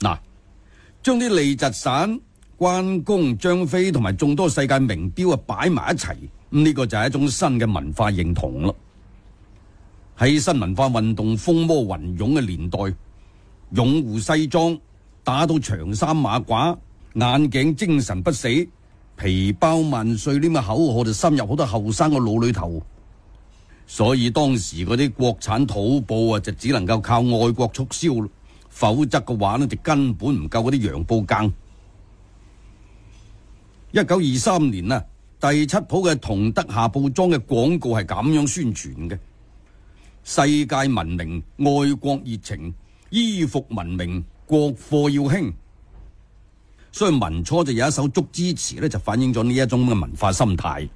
嗱，將啲利疾散、關公、張飛同埋眾多世界名標擺埋一齊，呢個就係一種新嘅文化認同咯。喺新文化運動風魔雲湧嘅年代，擁護西裝、打到長衫馬褂、眼鏡精神不死、皮包萬歲呢個口號就深入好多後生嘅腦裏頭。所以當時嗰啲國產土布就只能夠靠外國促銷，否則嘅話呢就根本唔夠嗰啲洋布更。1923年第七鋪嘅同德夏布莊嘅廣告係咁樣宣傳嘅：世界文明，愛國熱情，衣服文明，國貨要興。所以民初就有一首祝之詞呢，就反映咗呢一種嘅文化心態。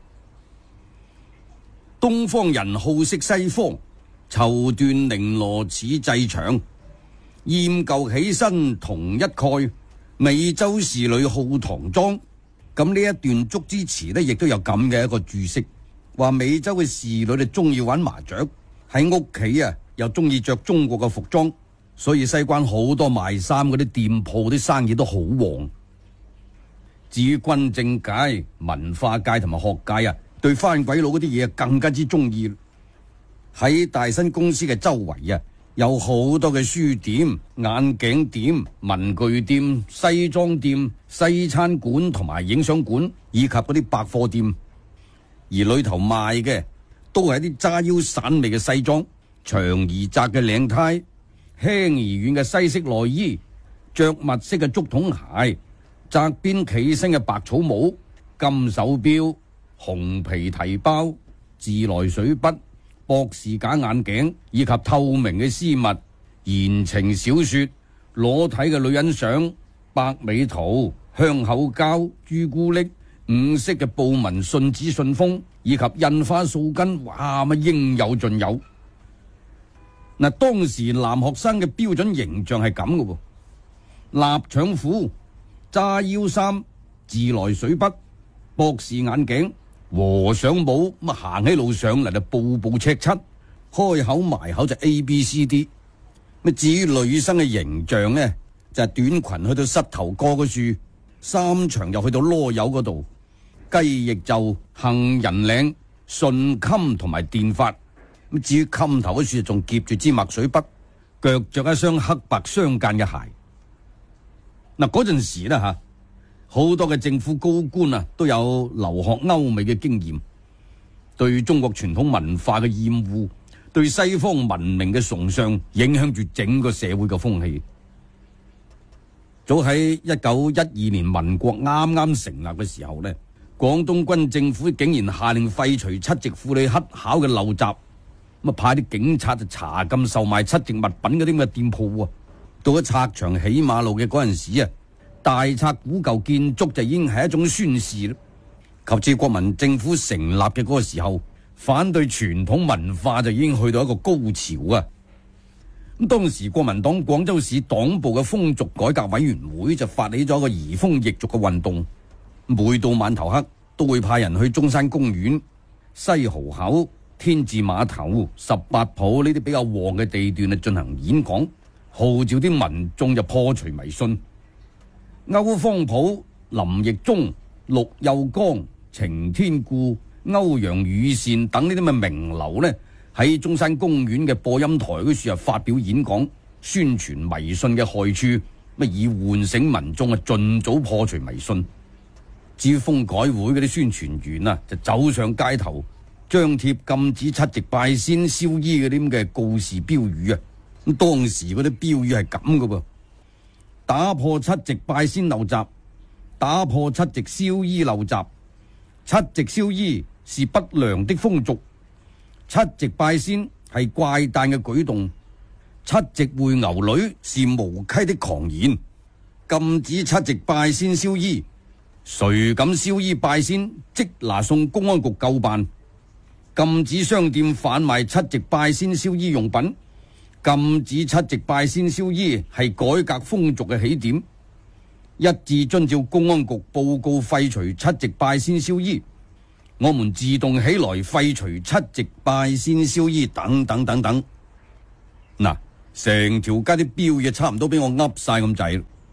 東方人好色西方，綢緞綾羅似製長，厭舊起身同一概，美洲仕女好唐裝。咁呢一段祝之詞呢，亦都有咁嘅一個注釋，話美洲嘅仕女就中意玩麻雀，喺屋企又中意着中國嘅服裝，所以西關好多賣衫嗰啲店鋪啲生意都好旺。至於軍政界、文化界同埋學界對番鬼佬嗰啲嘢更加之中意。喺大新公司嘅周圍有好多嘅書店、眼鏡店、文具店、西裝店、西餐館同埋影相館，以及嗰啲百貨店。而裏頭賣嘅都係一啲揸腰散味嘅西裝，長而窄嘅領呔，輕而軟嘅西式內衣，着物式嘅竹筒鞋，窄邊企身嘅白草帽，金手錶，紅皮提包，自來水筆，博士假眼鏡，以及透明嘅絲襪，言情小說，裸體嘅女人相，百美圖，香口膠，朱古力，五色嘅布紋信紙信封，以及印花掃巾，哇，乜應有盡有。嗱，當時男學生嘅標準形象係咁嘅喎：臘腸褲、揸腰衫、自來水筆、博士眼鏡、和尚帽，咁行喺路上嚟就步步赤七，開口埋口就 ABCD。咁至於女生嘅形象呢，就係短裙去到膝頭哥嗰處，衫長又去到囉柚嗰度，雞翼袖、杏仁領、順襟同埋電髮。咁至於襟頭嗰處仲夾住支墨水筆，腳着一雙黑白相間嘅鞋。嗱，嗰陣時呢好多嘅政府高官都有留學歐美嘅經驗，對中國傳統文化嘅厭惡，對西方文明嘅崇尚，影響住整個社會嘅風氣。早喺1912年民國啱啱成立嘅時候呢，廣東軍政府竟然下令廢除七夕婦女乞巧嘅陋習，咁派啲警察就查禁售賣七夕物品嗰啲咁嘅店鋪。到咗拆牆起馬路嘅嗰陣時大拆古舊建築就已經係一種宣示啦。及至國民政府成立嘅嗰個時候，反對傳統文化就已經去到一個高潮啊！咁當時國民黨廣州市黨部嘅風俗改革委員會就發起咗一個移風易俗嘅運動，每到晚頭黑都會派人去中山公園、西濠口、天字碼頭、18鋪呢啲比較旺嘅地段進行演講，號召啲民眾就破除迷信。歐方普、林奕忠、陸佑剛、程天固、歐陽予善等呢啲嘅名流呢，喺中山公園嘅播音台嗰處發表演講，宣傳迷信嘅害處，以喚醒民眾盡早破除迷信。至於風改會嗰啲宣傳員就走上街頭，張貼禁止七夕拜仙燒衣嗰啲咁嘅告示標語。咁當時嗰啲標語係咁嘅噃：打破七夕拜仙陋習，打破七夕燒衣陋習，七夕燒衣是不良的風俗，七夕拜仙係怪誕嘅舉動，七夕會牛女是無稽的狂言，禁止七夕拜仙燒衣，誰敢燒衣拜仙，即拿送公安局究辦。禁止商店販賣七夕拜仙燒衣用品，禁止七夕拜仙燒衣係改革風俗嘅起點，一致遵照公安局報告廢除七夕拜仙燒衣，我們自動起來廢除七夕拜仙燒衣等等等等。嗱，成條街啲標語差唔多俾我噏晒咁滯。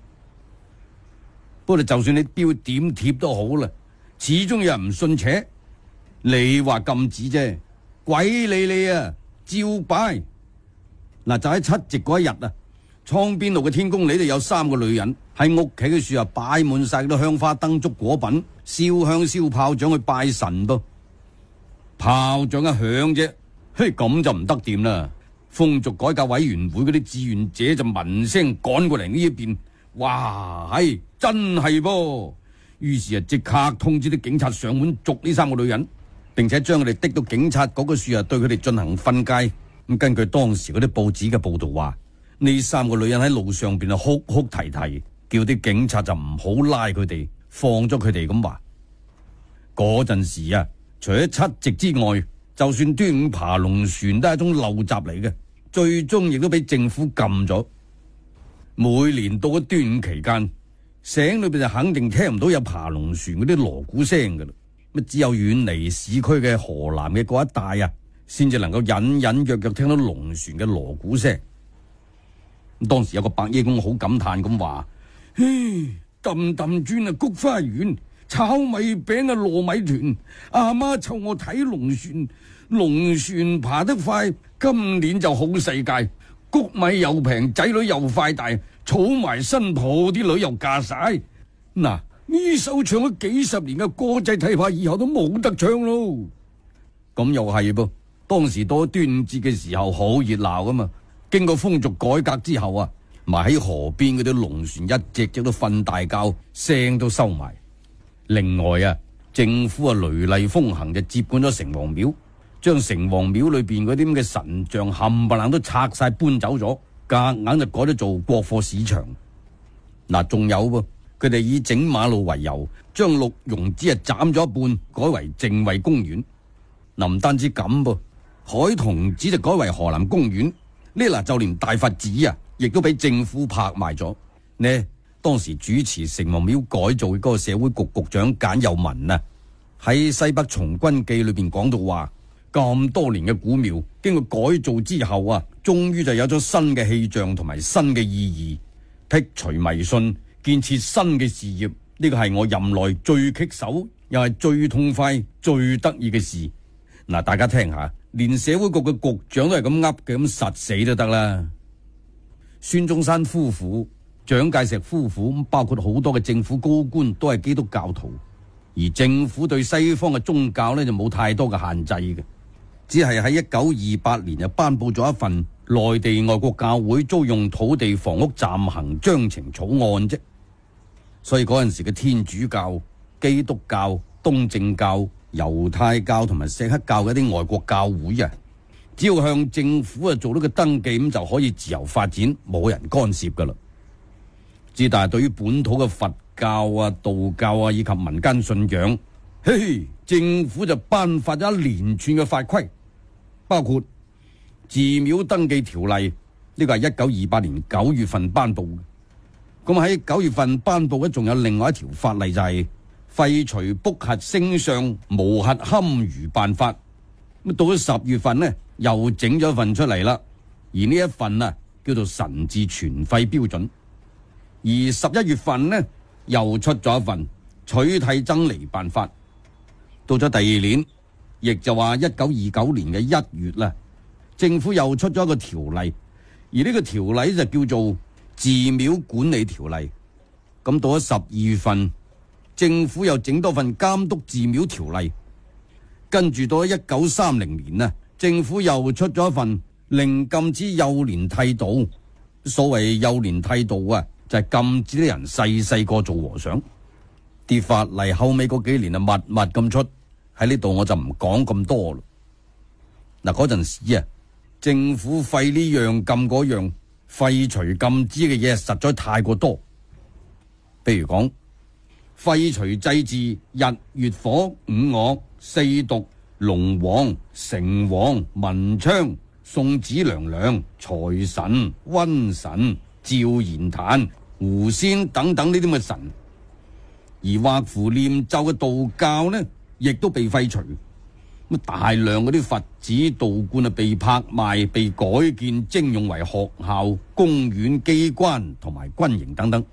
不過就算你標點貼都好啦，始終有人唔信邪。你話禁止啫，鬼理你啊，照擺。嗱，就喺七夕嗰一日啊，倉邊路嘅天宮里度有3個女人喺屋企嘅樹下擺滿晒啲香花燈燭果品，燒香燒炮仗去拜神噃。炮仗一響啫，嘿，咁就唔得掂啦。風俗改革委員會嗰啲志願者就聞聲趕過嚟呢一邊，哇，係真係噃。於是即刻通知啲警察上門捉呢3個女人，並且將佢哋滴到警察嗰個樹下對佢哋進行訓誡。咁根據當時嗰啲報紙嘅報道話，呢3個女人喺路上邊哭哭啼啼，叫啲警察就唔好拉佢哋，放咗佢哋咁話。嗰陣時啊，除咗七夕之外，就算端午爬龍船都係一種陋習嚟嘅，最終亦都俾政府禁咗。每年到咗端午期間，省裏邊就肯定聽唔到有爬龍船嗰啲鑼鼓聲噶啦，只有遠離市區嘅河南嘅嗰一帶啊，先至能夠隱隱約約聽到龍船嘅鑼鼓聲。當時有個白衣公好感嘆咁話：揼揼磚啊，菊花園，炒米餅啊，糯米團，阿媽湊我睇龍船，龍船爬得快，今年就好世界，谷米又平，仔女又快大，儲埋新抱啲女又嫁晒。嗱，呢首唱咗幾十年嘅歌仔，睇怕以後都冇得唱咯。咁又係噃，當時到端午節嘅時候好熱鬧噶嘛。經過風俗改革之後啊，埋喺河邊嗰啲龍船一隻隻都瞓大覺，聲都收埋。另外啊，政府雷厲風行就接管咗城隍廟，將城隍廟裏邊嗰啲咁嘅神像冚唪唥都拆晒搬走咗，夾硬就改咗做國貨市場。嗱，仲有噃，佢哋以整馬路為由，將六榕枝斬咗一半，改為淨衛公園。嗱，唔單止咁噃，海桐寺就改為河南公園。呢就連大佛寺啊，亦都俾政府拍賣咗。呢當時主持城隍廟改造嘅嗰個社會局局長簡又文啊，喺西北從軍記裏邊講到話，咁多年嘅古廟經過改造之後啊，終於就有咗新嘅氣象同埋新嘅意義，剔除迷信，建設新嘅事業，呢個係我任內最棘手又係最痛快最得意嘅事。嗱，大家聽下，連社會局嘅局長都係咁噏嘅，咁實死都得啦。孫中山夫婦、蔣介石夫婦，包括好多嘅政府高官都係基督教徒，而政府對西方嘅宗教呢就冇太多嘅限制嘅，只係喺1928年就頒布咗一份內地外國教會租用土地房屋暫行章程草案啫。所以嗰陣時嘅天主教、基督教、東正教、猶太教同埋錫克教嘅一啲外國教會啊，只要向政府做到個登記，咁就可以自由發展，冇人干涉噶啦。之但係對於本土嘅佛教啊、道教啊以及民間信仰，嘿，政府就頒發咗一連串嘅法規，包括寺廟登記條例，呢個係1928年9月份頒布嘅。咁喺9月份頒布嘅仲有另外一條法例，就係廢除卜核星相無核堪輿辦法。咁到咗10月份呢，又整咗一份出嚟啦。而呢一份啊叫做神智全廢標準。而11月份呢，又出咗一份取締僧尼辦法。到咗第二年，亦就話1929年嘅1月啦，政府又出咗一個條例，而呢個條例就叫做寺廟管理條例。咁到咗12月份，政府又整多份監督寺廟條例。跟住到咗1930年啊，政府又出咗一份令禁止幼年剃度。所謂幼年剃度啊，就係禁止啲人細個做和尚。啲法例後尾嗰幾年啊，密密咁出，喺呢度我就唔講咁多啦。嗱，嗰陣時啊，政府廢呢樣禁嗰樣，廢除禁止嘅嘢實在太過多。譬如講，廢除祭祀日月火五岳四毒龍王城隍文昌送子娘娘財神瘟神趙賢壇狐仙等等呢啲咁嘅神，而畫符念咒嘅道教呢，亦都被廢除。咁大量嗰啲佛寺道觀啊，被拍賣、被改建徵用為學校、公園、機關同埋軍營等等。